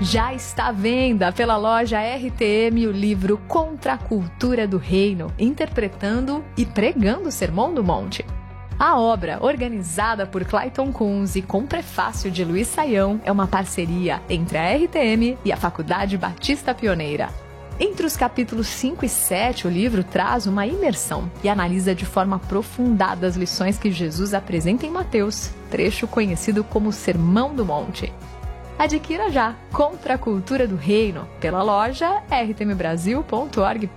Já está à venda pela loja RTM o livro Contra a Cultura do Reino, interpretando e pregando o Sermão do Monte. A obra, organizada por Clayton Kunz e com prefácio de Luiz Saião, é uma parceria entre a RTM e a Faculdade Batista Pioneira. Entre os capítulos 5 e 7, o livro traz uma imersão e analisa de forma aprofundada as lições que Jesus apresenta em Mateus, trecho conhecido como Sermão do Monte. Adquira já Contra a Cultura do Reino pela loja rtmbrasil.org.br.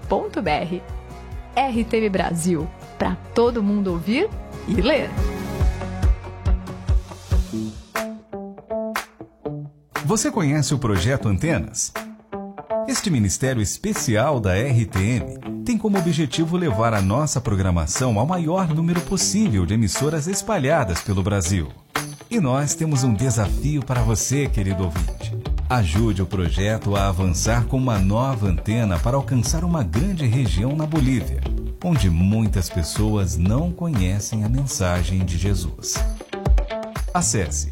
RTM Brasil, para todo mundo ouvir e ler. Você conhece o Projeto Antenas? Este ministério especial da RTM tem como objetivo levar a nossa programação ao maior número possível de emissoras espalhadas pelo Brasil. E nós temos um desafio para você, querido ouvinte. Ajude o projeto a avançar com uma nova antena para alcançar uma grande região na Bolívia, onde muitas pessoas não conhecem a mensagem de Jesus. Acesse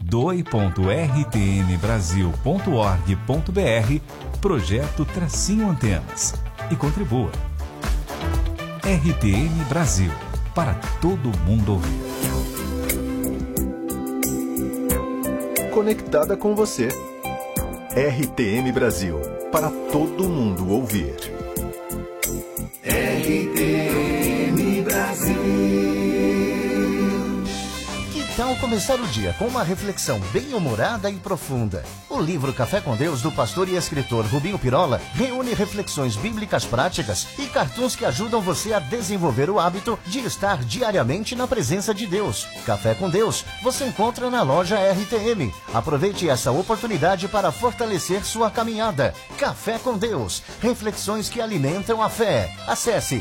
doe.rtmbrasil.org.br Projeto-Antenas e contribua. RTM Brasil, para todo mundo ouvir. Conectada com você. RTM Brasil, para todo mundo ouvir. RTM Brasil. Que tal começar o dia com uma reflexão bem-humorada e profunda? O livro Café com Deus, do pastor e escritor Rubinho Pirola, reúne reflexões bíblicas práticas e cartoons que ajudam você a desenvolver o hábito de estar diariamente na presença de Deus. Café com Deus você encontra na loja RTM. Aproveite essa oportunidade para fortalecer sua caminhada. Café com Deus, reflexões que alimentam a fé. Acesse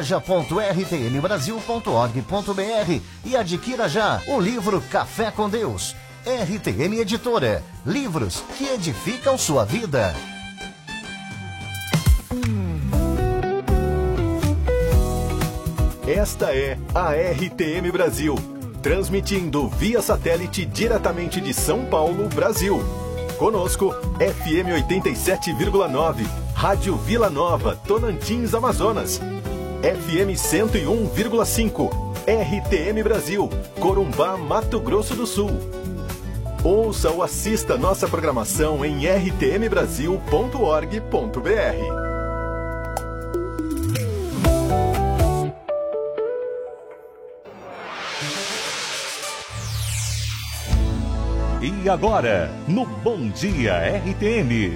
loja.rtmbrasil.org.br e adquira já o livro Café com Deus. RTM Editora. Livros que edificam sua vida. Esta é a RTM Brasil, transmitindo via satélite diretamente de São Paulo, Brasil. Conosco, FM 87,9, Rádio Vila Nova, Tocantins, Amazonas. FM 101,5, RTM Brasil, Corumbá, Mato Grosso do Sul. Ouça ou assista nossa programação em rtmbrasil.org.br. E agora, no Bom Dia RTM.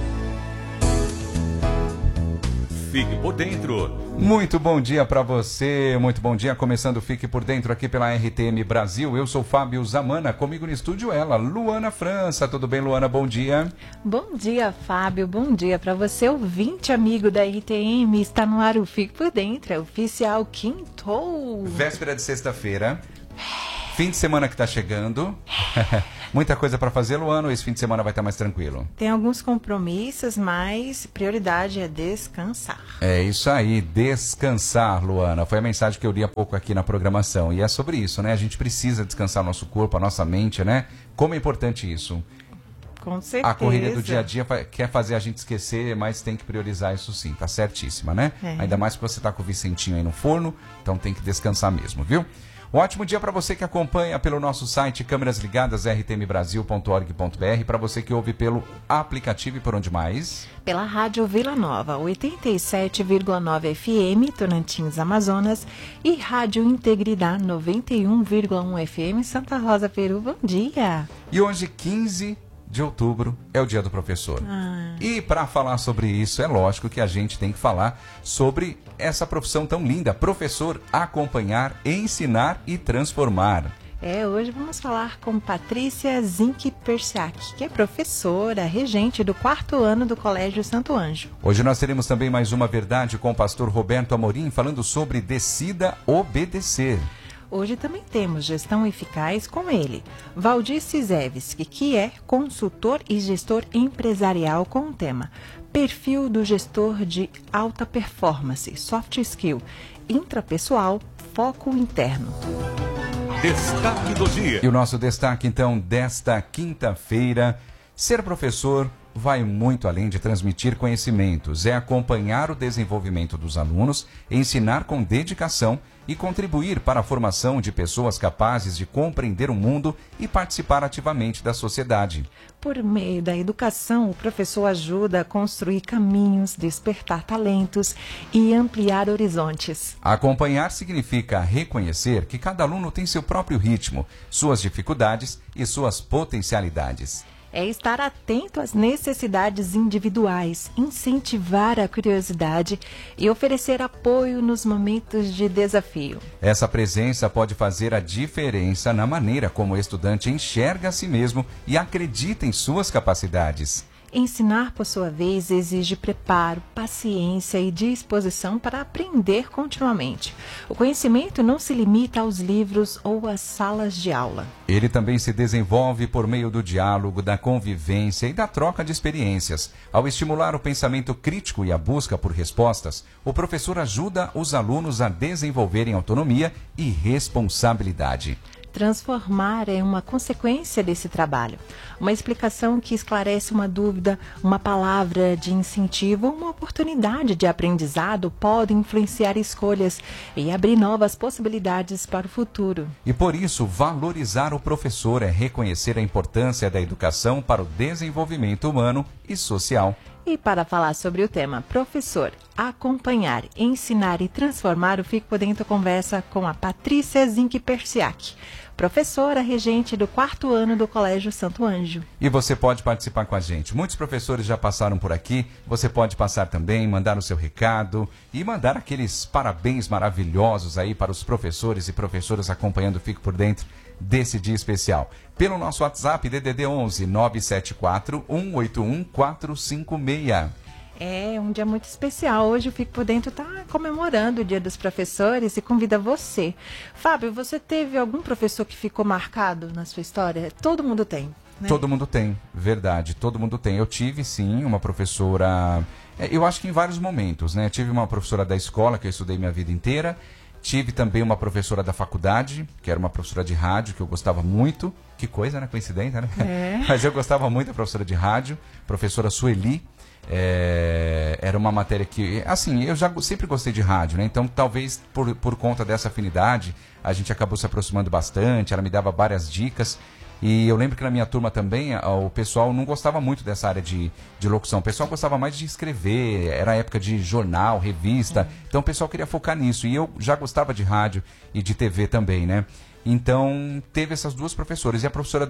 Fique por dentro. Muito bom dia para você, muito bom dia. Começando o Fique por Dentro aqui pela RTM Brasil. Eu sou Fábio Zamana, comigo no estúdio ela, Luana França. Tudo bem, Luana? Bom dia. Bom dia, Fábio. Bom dia para você, ouvinte amigo da RTM. Está no ar o Fique por Dentro, é oficial quintou. Véspera de sexta-feira. Fim de semana que está chegando. Muita coisa para fazer, Luana, ou esse fim de semana vai estar mais tranquilo? Tem alguns compromissos, mas prioridade é descansar. É isso aí, descansar, Luana. Foi a mensagem que eu li há pouco aqui na programação. E é sobre isso, né? A gente precisa descansar o nosso corpo, a nossa mente, né? Como é importante isso? Com certeza. A correria do dia a dia quer fazer a gente esquecer, mas tem que priorizar isso sim, tá certíssima, né? É. Ainda mais que você tá com o Vicentinho aí no forno, então tem que descansar mesmo, viu? Um ótimo dia para você que acompanha pelo nosso site Câmeras Ligadas, rtmbrasil.org.br, para você que ouve pelo aplicativo e por onde mais? Pela Rádio Vila Nova, 87,9 FM, Tocantins, Amazonas, e Rádio Integridade, 91,1 FM, Santa Rosa, Peru. Bom dia! E hoje, 15 de outubro, é o Dia do Professor. E para falar sobre isso, é lógico que a gente tem que falar sobre essa profissão tão linda, professor, acompanhar, ensinar e transformar. Hoje vamos falar com Patrícia Zinck Persiak, que é professora, regente do 4º ano do Colégio Santo Anjo. Hoje nós teremos também mais uma verdade com o pastor Roberto Amorim, falando sobre Decida Obedecer. Hoje também temos Gestão Eficaz com ele, Valdir Cizevski, que é consultor e gestor empresarial com o tema Perfil do Gestor de Alta Performance, Soft Skill, Intrapessoal, Foco Interno. Destaque do dia. E o nosso destaque, então, desta quinta-feira: ser professor vai muito além de transmitir conhecimentos, é acompanhar o desenvolvimento dos alunos, ensinar com dedicação e contribuir para a formação de pessoas capazes de compreender o mundo e participar ativamente da sociedade. Por meio da educação, o professor ajuda a construir caminhos, despertar talentos e ampliar horizontes. Acompanhar significa reconhecer que cada aluno tem seu próprio ritmo, suas dificuldades e suas potencialidades. É estar atento às necessidades individuais, incentivar a curiosidade e oferecer apoio nos momentos de desafio. Essa presença pode fazer a diferença na maneira como o estudante enxerga a si mesmo e acredita em suas capacidades. Ensinar, por sua vez, exige preparo, paciência e disposição para aprender continuamente. O conhecimento não se limita aos livros ou às salas de aula. Ele também se desenvolve por meio do diálogo, da convivência e da troca de experiências. Ao estimular o pensamento crítico e a busca por respostas, o professor ajuda os alunos a desenvolverem autonomia e responsabilidade. Transformar é uma consequência desse trabalho. Uma explicação que esclarece uma dúvida, uma palavra de incentivo, uma oportunidade de aprendizado pode influenciar escolhas e abrir novas possibilidades para o futuro. E por isso, valorizar o professor é reconhecer a importância da educação para o desenvolvimento humano e social. E para falar sobre o tema professor, acompanhar, ensinar e transformar, o Fique por Dentro conversa com a Patrícia Zinck-Persiak, professora regente do 4º ano do Colégio Santo Anjo. E você pode participar com a gente. Muitos professores já passaram por aqui, você pode passar também, mandar o seu recado e mandar aqueles parabéns maravilhosos aí para os professores e professoras acompanhando o Fique por Dentro desse dia especial. Pelo nosso WhatsApp, DDD 11 974 181 456. É um dia muito especial. Hoje o Fique por Dentro está comemorando o Dia dos Professores e convida você. Fábio, você teve algum professor que ficou marcado na sua história? Todo mundo tem, né? Todo mundo tem, verdade, todo mundo tem. Eu tive, sim, uma professora, eu acho que em vários momentos, né? Tive uma professora da escola, que eu estudei minha vida inteira. Tive também uma professora da faculdade, que era uma professora de rádio, que eu gostava muito. Que coisa, né? Coincidência, né? É. Mas eu gostava muito da professora de rádio, professora Sueli. Era uma matéria que, assim, eu já sempre gostei de rádio, né? Então, talvez por conta dessa afinidade, a gente acabou se aproximando bastante, ela me dava várias dicas. E eu lembro que na minha turma também, o pessoal não gostava muito dessa área de locução. O pessoal gostava mais de escrever, era época de jornal, revista. Então o pessoal queria focar nisso. E eu já gostava de rádio e de TV também, né? Então teve essas duas professoras. E a professora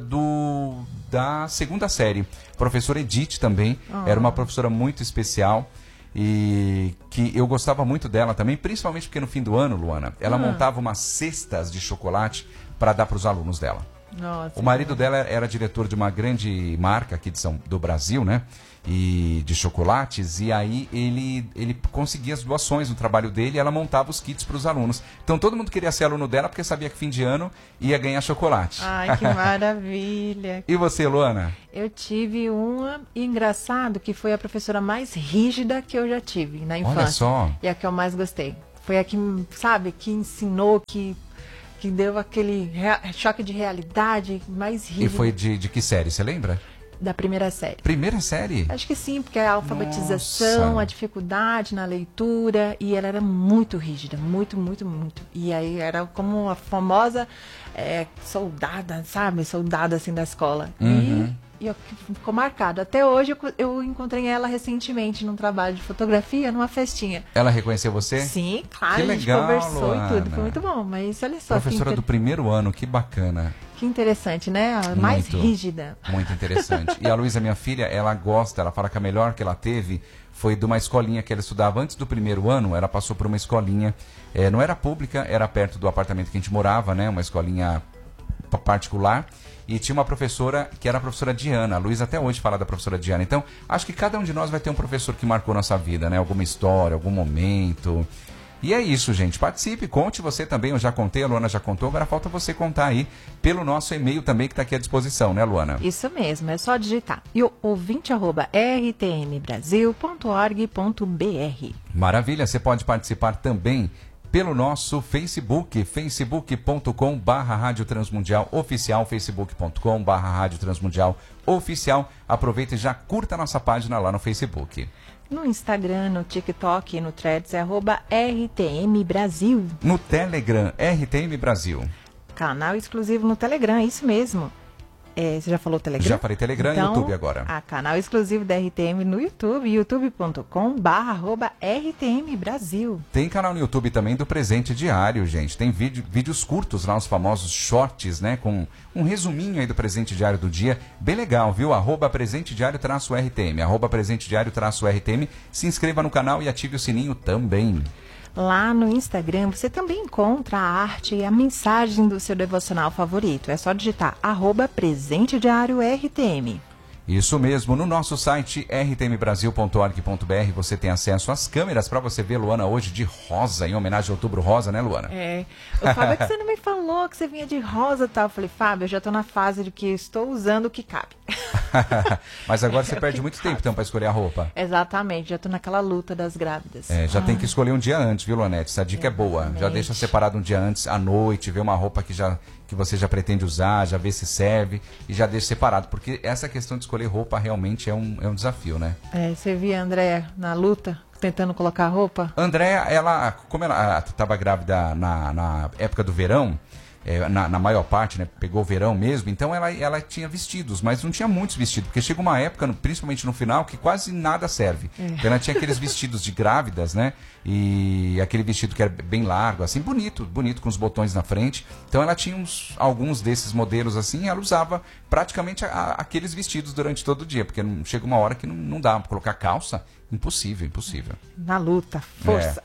da 2ª série, professora Edith também, era uma professora muito especial. E que eu gostava muito dela também, principalmente porque no fim do ano, Luana, ela montava umas cestas de chocolate para dar para os alunos dela. Nossa, o marido dela era diretor de uma grande marca aqui do Brasil, né? E de chocolates, e aí ele conseguia as doações no trabalho dele e ela montava os kits para os alunos. Então todo mundo queria ser aluno dela porque sabia que fim de ano ia ganhar chocolate. Ai, que maravilha. E você, Luana? Eu tive uma, engraçado, que foi a professora mais rígida que eu já tive na infância. Olha só. E a que eu mais gostei. Foi a que, sabe, que ensinou, que deu aquele choque de realidade mais rígido. E foi de que série, você lembra? Da 1ª série. 1ª série? Acho que sim, porque a alfabetização, Nossa. a dificuldade na leitura, e ela era muito rígida, muito, muito, muito. E aí era como a famosa soldada, sabe? Soldada, assim, da escola. E ficou marcado. Até hoje eu encontrei ela recentemente num trabalho de fotografia, numa festinha. Ela reconheceu você? Sim, claro, Que a gente legal, conversou Luana. e tudo. Foi muito bom, mas olha só. Professora do 1º ano, que bacana. Que interessante, né? A mais rígida. Muito interessante. E a Luísa, minha filha, ela fala que a melhor que ela teve foi de uma escolinha que ela estudava antes do 1º ano. Ela passou por uma escolinha, não era pública, era perto do apartamento que a gente morava, né? Uma escolinha particular. E tinha uma professora que era a professora Diana. A Luísa até hoje fala da professora Diana. Então, acho que cada um de nós vai ter um professor que marcou nossa vida, né? Alguma história, algum momento. E é isso, gente. Participe, conte você também. Eu já contei, a Luana já contou. Agora falta você contar aí pelo nosso e-mail também, que está aqui à disposição, né, Luana? Isso mesmo, é só digitar. E o ouvinte@rtmbrasil.org.br. Maravilha, você pode participar também pelo nosso Facebook, facebook.com/Rádio Transmundial Oficial, facebook.com/Rádio Transmundial Oficial. Aproveita e já curta a nossa página lá no Facebook. No Instagram, no TikTok e no Threads é @RTM Brasil. No Telegram, RTM Brasil. Canal exclusivo no Telegram, isso mesmo. Você já falou Telegram? Já falei Telegram e YouTube agora. Canal exclusivo da RTM no YouTube, youtube.com/RTM Brasil. Tem canal no YouTube também do Presente Diário, gente. Tem vídeos curtos lá, os famosos shorts, né? Com um resuminho aí do Presente Diário do dia. Bem legal, viu? @Presente Diário-RTM. @Presente Diário-RTM. Se inscreva no canal e ative o sininho também. Lá no Instagram você também encontra a arte e a mensagem do seu devocional favorito. É só digitar @Presente Diário RTM. Isso mesmo, no nosso site rtmbrasil.org.br você tem acesso às câmeras para você ver Luana hoje de rosa, em homenagem ao Outubro Rosa, né, Luana? O Fábio, é que você não me falou que você vinha de rosa e tal. Eu falei, Fábio, eu já estou na fase de que estou usando o que cabe. Mas agora você perde muito tempo, então, para escolher a roupa. Exatamente, já estou naquela luta das grávidas. Já tem que escolher um dia antes, viu, Luanete? Essa dica é boa. Já deixa separado um dia antes, à noite, vê uma roupa que você já pretende usar, já vê se serve e já deixa separado. Porque essa questão de escolher roupa realmente é um desafio, né? Você via a Andréia na luta, tentando colocar a roupa? Andréia, como ela estava grávida na época do verão, na maior parte, né, pegou o verão mesmo, então ela tinha vestidos, mas não tinha muitos vestidos, porque chega uma época, principalmente no final, que quase nada serve. Então ela tinha aqueles vestidos de grávidas, né, e aquele vestido que era bem largo, assim, bonito, com os botões na frente. Então ela tinha alguns desses modelos assim, e ela usava praticamente aqueles vestidos durante todo o dia, porque chega uma hora que não dá para colocar calça, impossível. Na luta, força.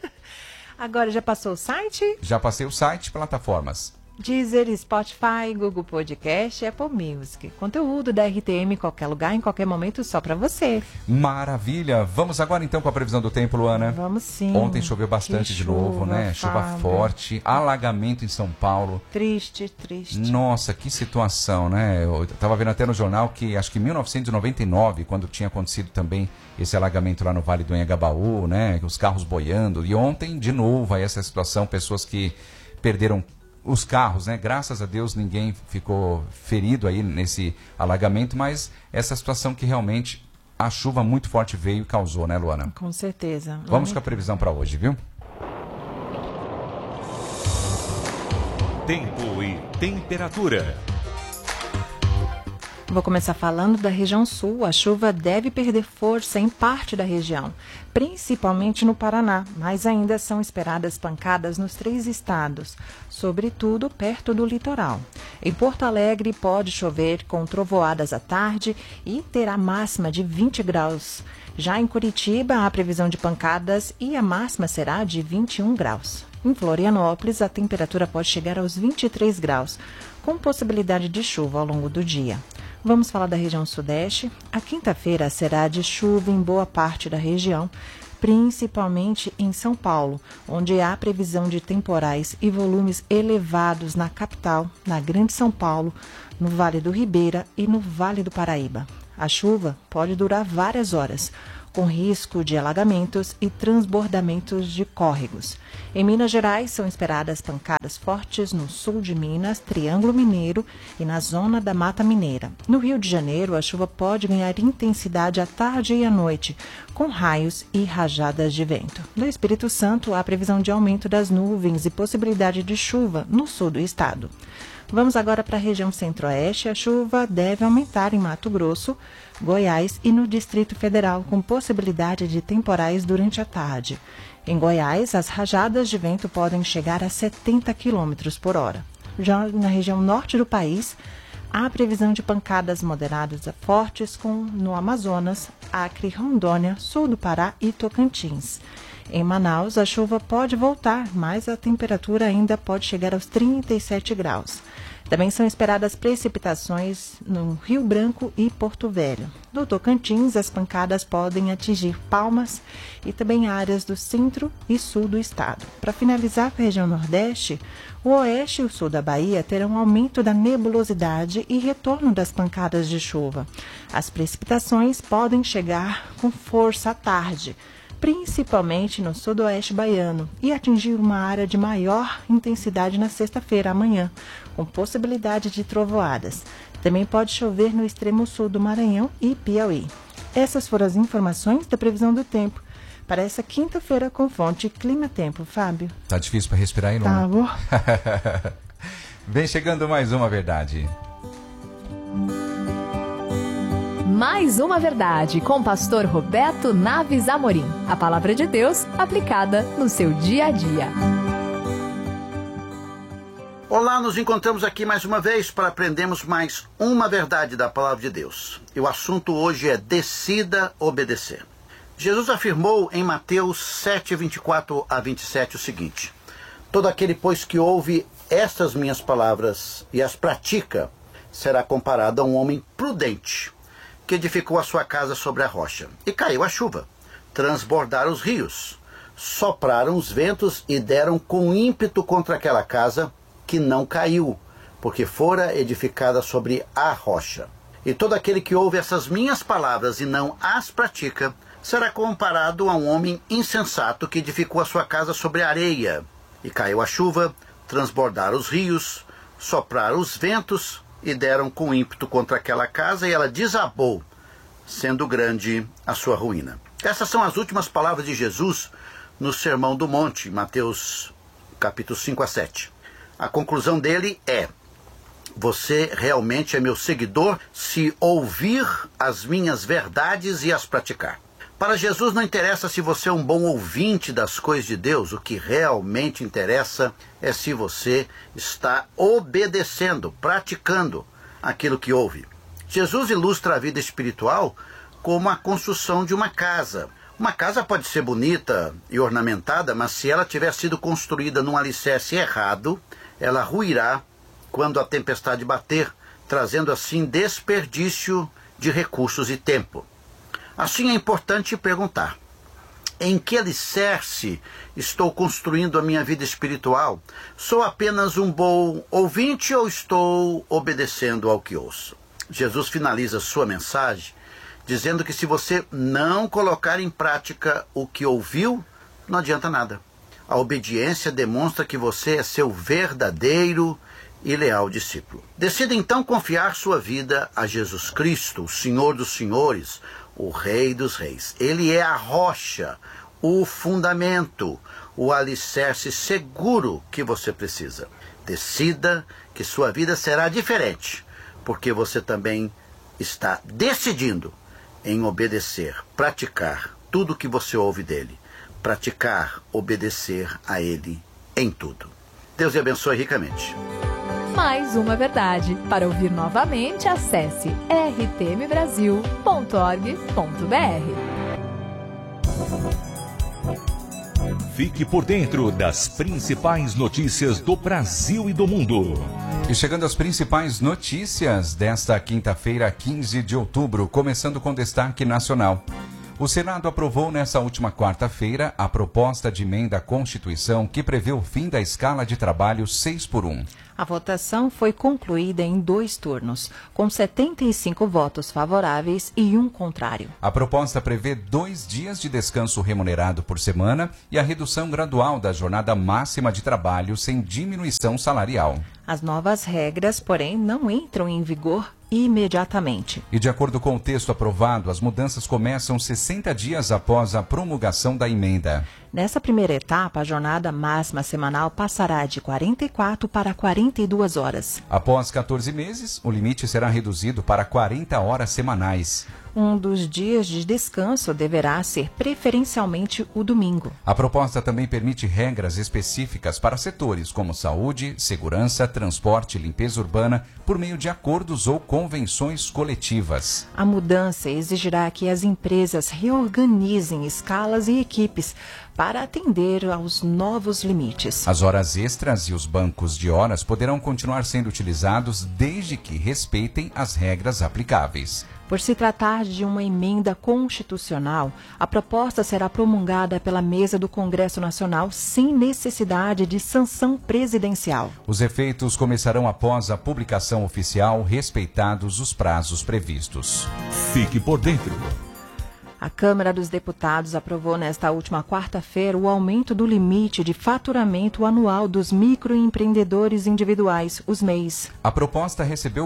Agora, já passou o site? Já passei o site, plataformas. Deezer, Spotify, Google Podcast, Apple Music. Conteúdo da RTM em qualquer lugar, em qualquer momento, só para você. Maravilha! Vamos agora então com a previsão do tempo, Luana? Vamos sim. Ontem choveu bastante de novo, né? Chuva forte, alagamento em São Paulo. Triste. Nossa, que situação, né? Eu estava vendo até no jornal que acho que em 1999, quando tinha acontecido também esse alagamento lá no Vale do Anhangabaú, né? Os carros boiando. E ontem, de novo, aí essa situação, pessoas que perderam os carros, né? Graças a Deus ninguém ficou ferido aí nesse alagamento, mas essa situação que realmente a chuva muito forte veio e causou, né, Luana? Com certeza. Vamos com a previsão para hoje, viu? Tempo e temperatura. Vou começar falando da região sul. A chuva deve perder força em parte da região, principalmente no Paraná, mas ainda são esperadas pancadas nos 3 estados, sobretudo perto do litoral. Em Porto Alegre pode chover com trovoadas à tarde e terá máxima de 20 graus. Já em Curitiba, há previsão de pancadas e a máxima será de 21 graus. Em Florianópolis, a temperatura pode chegar aos 23 graus, com possibilidade de chuva ao longo do dia. Vamos falar da região sudeste. A quinta-feira será de chuva em boa parte da região, principalmente em São Paulo, onde há previsão de temporais e volumes elevados na capital, na Grande São Paulo, no Vale do Ribeira e no Vale do Paraíba. A chuva pode durar várias horas, com risco de alagamentos e transbordamentos de córregos. Em Minas Gerais, são esperadas pancadas fortes no sul de Minas, Triângulo Mineiro e na zona da Mata Mineira. No Rio de Janeiro, a chuva pode ganhar intensidade à tarde e à noite, com raios e rajadas de vento. No Espírito Santo, há previsão de aumento das nuvens e possibilidade de chuva no sul do estado. Vamos agora para a região centro-oeste. A chuva deve aumentar em Mato Grosso, Goiás e no Distrito Federal, com possibilidade de temporais durante a tarde. Em Goiás, as rajadas de vento podem chegar a 70 km por hora. Já na região norte do país, há previsão de pancadas moderadas a fortes no Amazonas, Acre, Rondônia, sul do Pará e Tocantins. Em Manaus, a chuva pode voltar, mas a temperatura ainda pode chegar aos 37 graus. Também são esperadas precipitações no Rio Branco e Porto Velho. No Tocantins, as pancadas podem atingir Palmas e também áreas do centro e sul do estado. Para finalizar com a região nordeste, o oeste e o sul da Bahia terão aumento da nebulosidade e retorno das pancadas de chuva. As precipitações podem chegar com força à tarde, principalmente no sudoeste baiano, e atingir uma área de maior intensidade na sexta-feira, amanhã, com possibilidade de trovoadas. Também pode chover no extremo sul do Maranhão e Piauí. Essas foram as informações da previsão do tempo para essa quinta-feira com fonte Clima Tempo. Fábio. Tá difícil para respirar aí, Luna? Tá bom. Vem chegando mais uma verdade. Mais uma verdade com o pastor Roberto Naves Amorim. A palavra de Deus aplicada no seu dia a dia. Olá, nos encontramos aqui mais uma vez para aprendermos mais uma verdade da palavra de Deus. E o assunto hoje é decida obedecer. Jesus afirmou em Mateus 7, 24 a 27 o seguinte: todo aquele, pois, que ouve estas minhas palavras e as pratica, será comparado a um homem prudente, que edificou a sua casa sobre a rocha. E caiu a chuva, transbordaram os rios, sopraram os ventos e deram com ímpeto contra aquela casa, que não caiu, porque fora edificada sobre a rocha. E todo aquele que ouve essas minhas palavras e não as pratica, será comparado a um homem insensato que edificou a sua casa sobre a areia. E caiu a chuva, transbordaram os rios, sopraram os ventos e deram com ímpeto contra aquela casa, e ela desabou, sendo grande a sua ruína. Essas são as últimas palavras de Jesus no Sermão do Monte, Mateus capítulo 5 a 7. A conclusão dele é: você realmente é meu seguidor se ouvir as minhas verdades e as praticar. Para Jesus não interessa se você é um bom ouvinte das coisas de Deus, o que realmente interessa é se você está obedecendo, praticando aquilo que ouve. Jesus ilustra a vida espiritual como a construção de uma casa. Uma casa pode ser bonita e ornamentada, mas se ela tiver sido construída num alicerce errado, ela ruirá quando a tempestade bater, trazendo assim desperdício de recursos e tempo. Assim é importante perguntar: em que alicerce estou construindo a minha vida espiritual? Sou apenas um bom ouvinte ou estou obedecendo ao que ouço? Jesus finaliza sua mensagem dizendo que se você não colocar em prática o que ouviu, não adianta nada. A obediência demonstra que você é seu verdadeiro e leal discípulo. Decida então confiar sua vida a Jesus Cristo, o Senhor dos Senhores, o Rei dos Reis. Ele é a rocha, o fundamento, o alicerce seguro que você precisa. Decida que sua vida será diferente, porque você também está decidindo em obedecer, praticar tudo o que você ouve dele. Praticar, obedecer a ele em tudo. Deus lhe abençoe ricamente. Mais uma verdade. Para ouvir novamente, acesse rtmbrasil.org.br. Fique por dentro das principais notícias do Brasil e do mundo. E chegando às principais notícias desta quinta-feira, 15 de outubro, começando com destaque nacional. O Senado aprovou nesta última quarta-feira a proposta de emenda à Constituição que prevê o fim da escala de trabalho 6x1. A votação foi concluída em 2 turnos, com 75 votos favoráveis e 1 contrário. A proposta prevê 2 dias de descanso remunerado por semana e a redução gradual da jornada máxima de trabalho sem diminuição salarial. As novas regras, porém, não entram em vigor imediatamente. E de acordo com o texto aprovado, as mudanças começam 60 dias após a promulgação da emenda. Nessa primeira etapa, a jornada máxima semanal passará de 44 para 42 horas. Após 14 meses, o limite será reduzido para 40 horas semanais. Um dos dias de descanso deverá ser preferencialmente o domingo. A proposta também permite regras específicas para setores como saúde, segurança, transporte e limpeza urbana por meio de acordos ou convenções coletivas. A mudança exigirá que as empresas reorganizem escalas e equipes para atender aos novos limites. As horas extras e os bancos de horas poderão continuar sendo utilizados desde que respeitem as regras aplicáveis. Por se tratar de uma emenda constitucional, a proposta será promulgada pela mesa do Congresso Nacional sem necessidade de sanção presidencial. Os efeitos começarão após a publicação oficial, respeitados os prazos previstos. Fique por dentro. A Câmara dos Deputados aprovou nesta última quarta-feira o aumento do limite de faturamento anual dos microempreendedores individuais, os MEIs. A proposta recebeu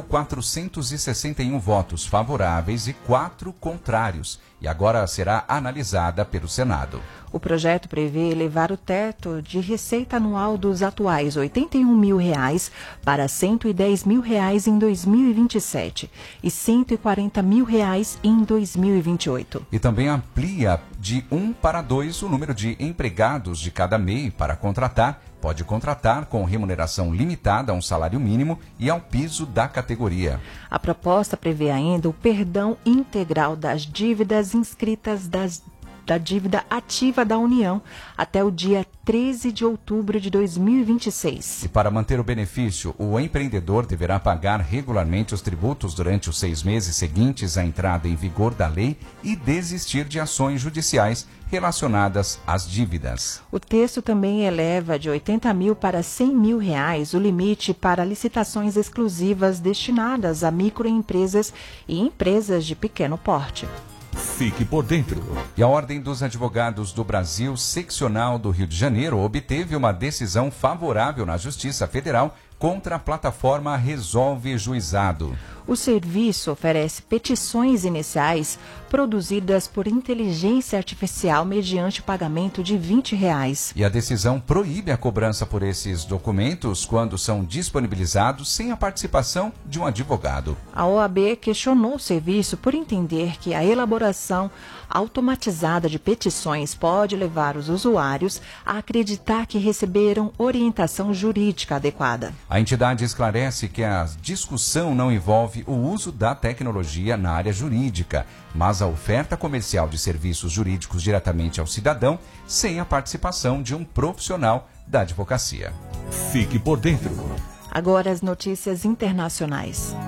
461 votos favoráveis e 4 contrários e agora será analisada pelo Senado. O projeto prevê elevar o teto de receita anual dos atuais R$ 81 mil para R$ 110 mil em 2027 e R$ 140 mil em 2028. E também amplia de 1 para 2 o número de empregados de cada MEI para contratar. Pode contratar com remuneração limitada a um salário mínimo e ao piso da categoria. A proposta prevê ainda o perdão integral das dívidas inscritas da dívida ativa da União até o dia 13 de outubro de 2026. E para manter o benefício, o empreendedor deverá pagar regularmente os tributos durante os 6 meses seguintes à entrada em vigor da lei e desistir de ações judiciais relacionadas às dívidas. O texto também eleva de 80 mil para 100 mil o limite para licitações exclusivas destinadas a microempresas e empresas de pequeno porte. Fique por dentro. E a Ordem dos Advogados do Brasil, seccional do Rio de Janeiro, obteve uma decisão favorável na Justiça Federal contra a plataforma Resolve Juizado. O serviço oferece petições iniciais produzidas por inteligência artificial mediante pagamento de R$ 20. E a decisão proíbe a cobrança por esses documentos quando são disponibilizados sem a participação de um advogado. A OAB questionou o serviço por entender que a elaboração automatizada de petições pode levar os usuários a acreditar que receberam orientação jurídica adequada. A entidade esclarece que a discussão não envolve o uso da tecnologia na área jurídica, mas a oferta comercial de serviços jurídicos diretamente ao cidadão, sem a participação de um profissional da advocacia. Fique por dentro. Agora as notícias internacionais.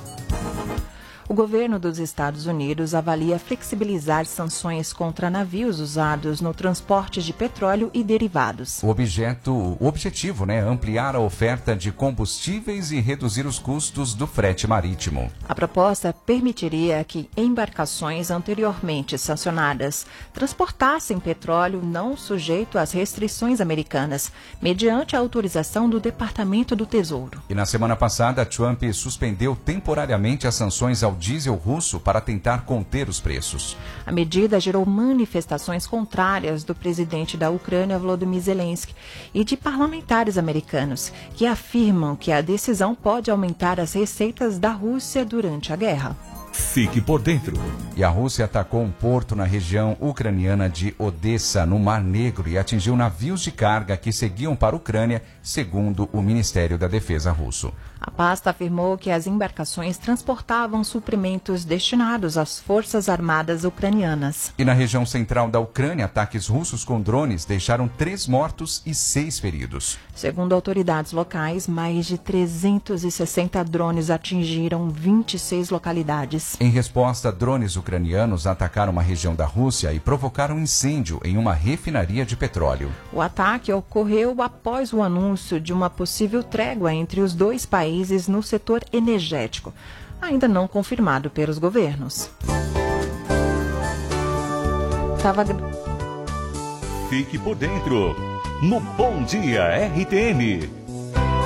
O governo dos Estados Unidos avalia flexibilizar sanções contra navios usados no transporte de petróleo e derivados. O objetivo é ampliar a oferta de combustíveis e reduzir os custos do frete marítimo. A proposta permitiria que embarcações anteriormente sancionadas transportassem petróleo não sujeito às restrições americanas, mediante a autorização do Departamento do Tesouro. E na semana passada, Trump suspendeu temporariamente as sanções ao diesel russo para tentar conter os preços. A medida gerou manifestações contrárias do presidente da Ucrânia, Volodymyr Zelensky, e de parlamentares americanos, que afirmam que a decisão pode aumentar as receitas da Rússia durante a guerra. Fique por dentro. E a Rússia atacou um porto na região ucraniana de Odessa, no Mar Negro, e atingiu navios de carga que seguiam para a Ucrânia, segundo o Ministério da Defesa russo. A pasta afirmou que as embarcações transportavam suprimentos destinados às Forças Armadas ucranianas. E na região central da Ucrânia, ataques russos com drones deixaram 3 mortos e 6 feridos. Segundo autoridades locais, mais de 360 drones atingiram 26 localidades. Em resposta, drones ucranianos atacaram uma região da Rússia e provocaram incêndio em uma refinaria de petróleo. O ataque ocorreu após o anúncio de uma possível trégua entre os dois países no setor energético, ainda não confirmado pelos governos. Fique por dentro no Bom Dia RTM.